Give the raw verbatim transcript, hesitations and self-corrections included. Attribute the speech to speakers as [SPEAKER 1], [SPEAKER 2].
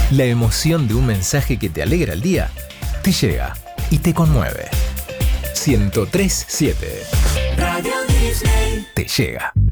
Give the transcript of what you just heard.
[SPEAKER 1] La emoción de un mensaje que te alegra el día te llega y te conmueve. ciento tres punto siete Radio Disney te llega.